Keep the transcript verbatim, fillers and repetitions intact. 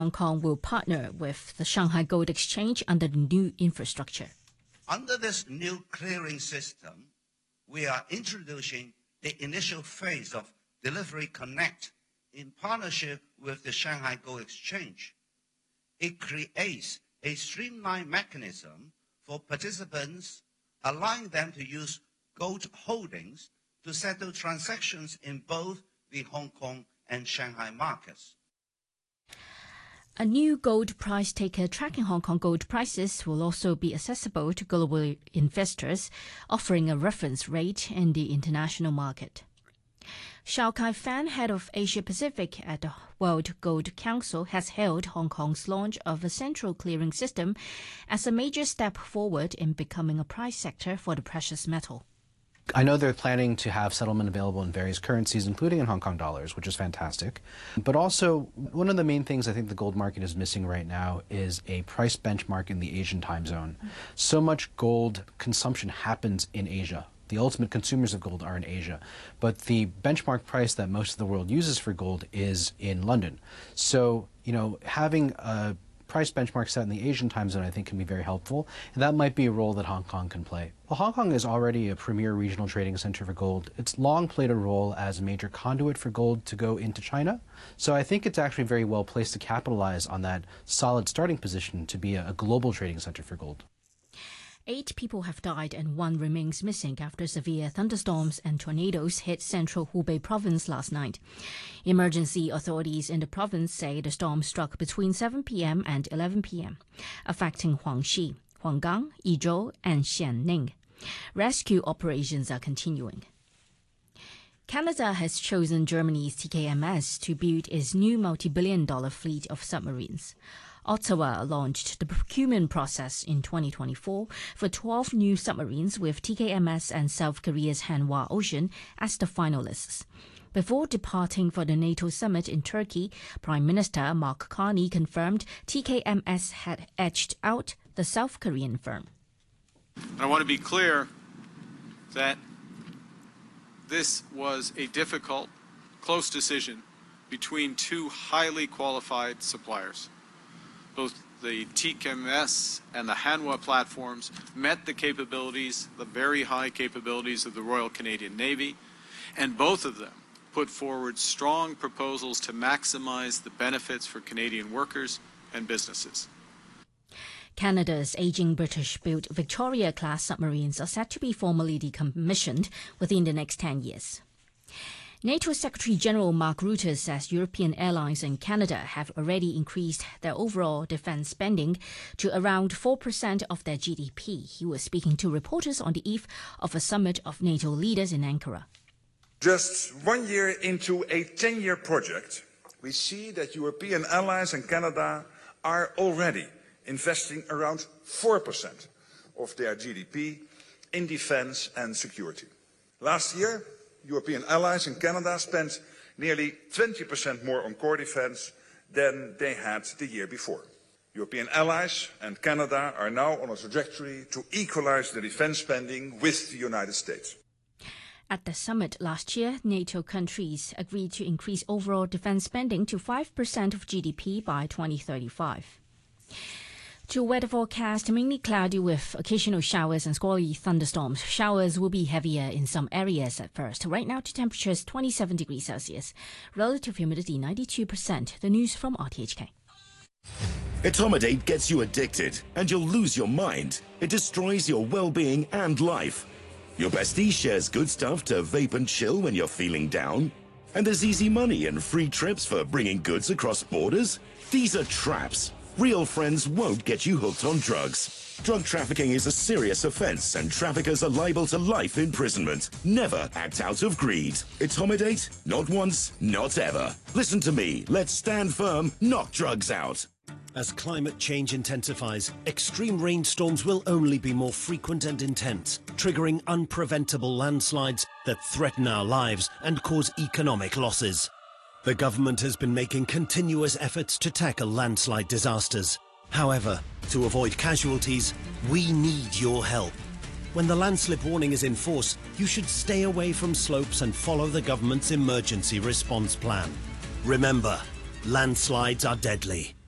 Hong Kong will partner with the Shanghai Gold Exchange under the new infrastructure. Under this new clearing system, we are introducing the initial phase of Delivery Connect in partnership with the Shanghai Gold Exchange. It creates a streamlined mechanism for participants, allowing them to use gold holdings to settle transactions in both the Hong Kong and Shanghai markets. A new gold price taker tracking Hong Kong gold prices will also be accessible to global investors, offering a reference rate in the international market. Shao Kai-fan, head of Asia Pacific at the World Gold Council, has hailed Hong Kong's launch of a central clearing system as a major step forward in becoming a price sector for the precious metal. I know they're planning to have settlement available in various currencies, including in Hong Kong dollars, which is fantastic. But also, one of the main things I think the gold market is missing right now is a price benchmark in the Asian time zone. So much gold consumption happens in Asia. The ultimate consumers of gold are in Asia. But the benchmark price that most of the world uses for gold is in London. So, you know, having a price benchmark set in the Asian time zone, I think, can be very helpful, and that might be a role that Hong Kong can play. Well, Hong Kong is already a premier regional trading center for gold. It's long played a role as a major conduit for gold to go into China, so I think it's actually very well placed to capitalize on that solid starting position to be a, a global trading center for gold. Eight people have died and one remains missing after severe thunderstorms and tornadoes hit central Hubei province last night. Emergency authorities in the province say the storm struck between seven p m and eleven p m, affecting Huangxi, Huanggang, Yizhou, and Xianning. Rescue operations are continuing. Canada has chosen Germany's T K M S to build its new multi-billion dollar fleet of submarines. Ottawa launched the procurement process in twenty twenty-four for twelve new submarines with T K M S and South Korea's Hanwha Ocean as the finalists. Before departing for the NATO summit in Turkey, Prime Minister Mark Carney confirmed T K M S had edged out the South Korean firm. I want to be clear that this was a difficult, close decision between two highly qualified suppliers. Both the T K M S and the Hanwha platforms met the capabilities, the very high capabilities of the Royal Canadian Navy, and both of them put forward strong proposals to maximize the benefits for Canadian workers and businesses. Canada's aging British-built Victoria-class submarines are set to be formally decommissioned within the next ten years. NATO Secretary-General Mark Rutte says European allies and Canada have already increased their overall defense spending to around four percent of their G D P. He was speaking to reporters on the eve of a summit of NATO leaders in Ankara. Just one year into a ten-year project, we see that European allies and Canada are already investing around four percent of their G D P in defense and security. Last year, European allies in Canada spent nearly twenty percent more on core defense than they had the year before. European allies and Canada are now on a trajectory to equalize the defense spending with the United States. At the summit last year, NATO countries agreed to increase overall defense spending to five percent of G D P by twenty thirty-five. To weather forecast, mainly cloudy with occasional showers and squally thunderstorms. Showers will be heavier in some areas at first. Right now, to temperatures twenty-seven degrees Celsius. Relative humidity ninety-two percent. The news from R T H K. Etomidate gets you addicted and you'll lose your mind. It destroys your well-being and life. Your bestie shares good stuff to vape and chill when you're feeling down. And there's easy money and free trips for bringing goods across borders. These are traps. Real friends won't get you hooked on drugs. Drug trafficking is a serious offense and traffickers are liable to life imprisonment. Never act out of greed. Etomidate? Not once, not ever. Listen to me. Let's stand firm, knock drugs out. As climate change intensifies, extreme rainstorms will only be more frequent and intense, triggering unpreventable landslides that threaten our lives and cause economic losses. The government has been making continuous efforts to tackle landslide disasters. However, to avoid casualties, we need your help. When the landslip warning is in force, you should stay away from slopes and follow the government's emergency response plan. Remember, landslides are deadly.